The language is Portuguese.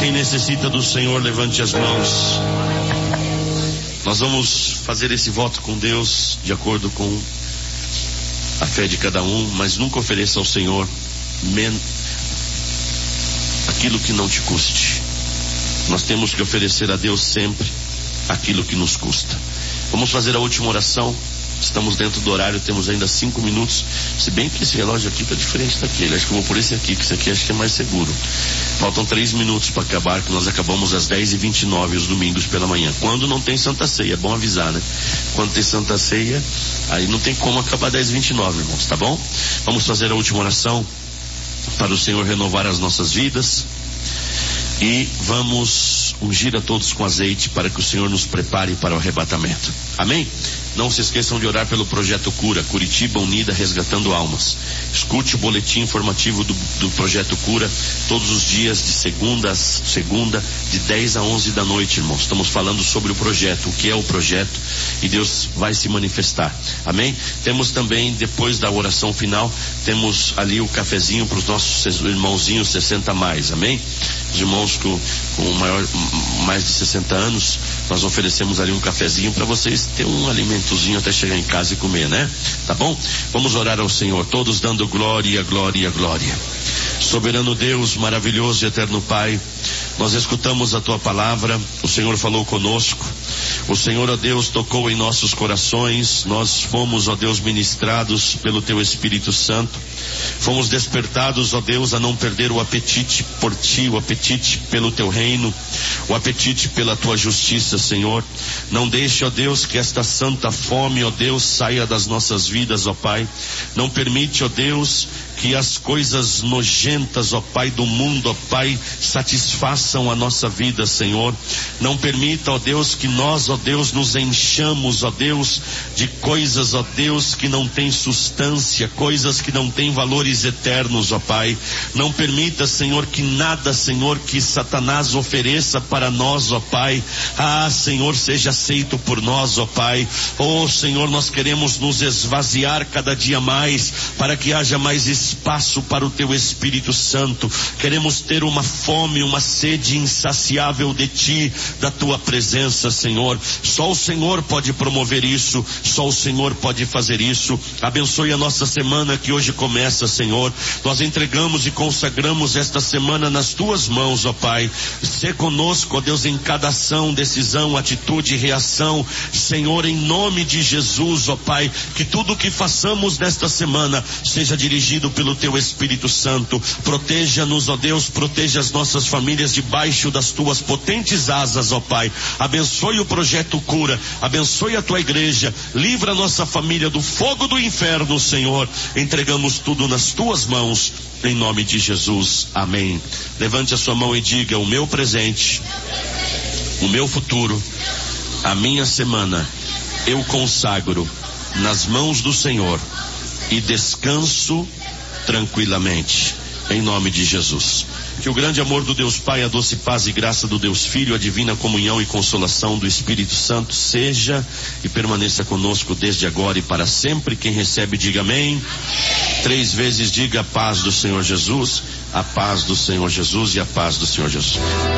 Quem necessita do Senhor, levante as mãos. Nós vamos fazer esse voto com Deus de acordo com a fé de cada um, mas nunca ofereça ao Senhor aquilo que não te custe. Nós temos que oferecer a Deus sempre aquilo que nos custa. Vamos fazer a última oração. Estamos dentro do horário, temos ainda 5 minutos. Se bem que esse relógio aqui está diferente daquele. Acho que eu vou por esse aqui, que esse aqui acho que é mais seguro. Faltam 3 minutos para acabar, que nós acabamos às 10h29 os domingos pela manhã. Quando não tem Santa Ceia, é bom avisar, né? Quando tem Santa Ceia, aí não tem como acabar 10h29, irmãos, tá bom? Vamos fazer a última oração para o Senhor renovar as nossas vidas. E vamos ungir a todos com azeite para que o Senhor nos prepare para o arrebatamento. Amém? Não se esqueçam de orar pelo Projeto Cura, Curitiba Unida Resgatando Almas. Escute o boletim informativo do Projeto Cura todos os dias de segunda, de 10 a 11 da noite, irmãos. Estamos falando sobre o projeto, o que é o projeto, e Deus vai se manifestar. Amém? Temos também, depois da oração final, temos ali o cafezinho para os nossos irmãozinhos 60 mais. Amém? Os irmãos com mais de 60 anos, nós oferecemos ali um cafezinho para vocês ter um alimentozinho até chegar em casa e comer, né? Tá bom? Vamos orar ao Senhor, todos dando glória, glória, glória. Soberano Deus, maravilhoso e eterno Pai, nós escutamos a Tua palavra, o Senhor falou conosco, o Senhor, ó Deus, tocou em nossos corações, nós fomos, ó Deus, ministrados pelo Teu Espírito Santo, fomos despertados, ó Deus, a não perder o apetite por Ti, o apetite pelo Teu reino, o apetite pela Tua justiça, Senhor. Não deixe, ó Deus, que esta santa fome, ó Deus, saia das nossas vidas, ó Pai. Não permite, ó Deus, que as coisas nojentas, ó Pai, do mundo, ó Pai, satisfaçam a nossa vida, Senhor. Não permita, ó Deus, que nós, ó Deus, nos enchamos, ó Deus, de coisas, ó Deus, que não têm substância, coisas que não têm valores eternos, ó Pai. Não permita, Senhor, que nada, Senhor, que Satanás ofereça para nós, ó Pai, Senhor, seja aceito por nós, ó Pai. Senhor, nós queremos nos esvaziar cada dia mais, para que haja mais espaço para o Teu Espírito Santo. Queremos ter uma fome, uma sede insaciável de Ti, da Tua presença, Senhor. Só o Senhor pode promover isso, só o Senhor pode fazer isso. Abençoe a nossa semana que hoje começa, Senhor. Nós entregamos e consagramos esta semana nas Tuas mãos, ó Pai. Sê conosco, ó Deus, em cada ação, decisão, atitude e reação, Senhor, em nome de Jesus, ó Pai, que tudo o que façamos nesta semana seja dirigido pelo Teu Espírito Santo. Proteja-nos, ó Deus, proteja as nossas famílias debaixo das Tuas potentes asas, ó Pai. Abençoe o Projeto Cura, abençoe a Tua igreja, livra a nossa família do fogo do inferno, Senhor. Entregamos tudo nas Tuas mãos, em nome de Jesus, amém. Levante a sua mão e diga: o meu presente, o meu futuro, a minha semana, eu consagro nas mãos do Senhor e descanso tranquilamente, em nome de Jesus. Que o grande amor do Deus Pai, a doce paz e graça do Deus Filho, a divina comunhão e consolação do Espírito Santo seja e permaneça conosco desde agora e para sempre. Quem recebe, diga amém. 3 vezes diga: a paz do Senhor Jesus, a paz do Senhor Jesus e a paz do Senhor Jesus.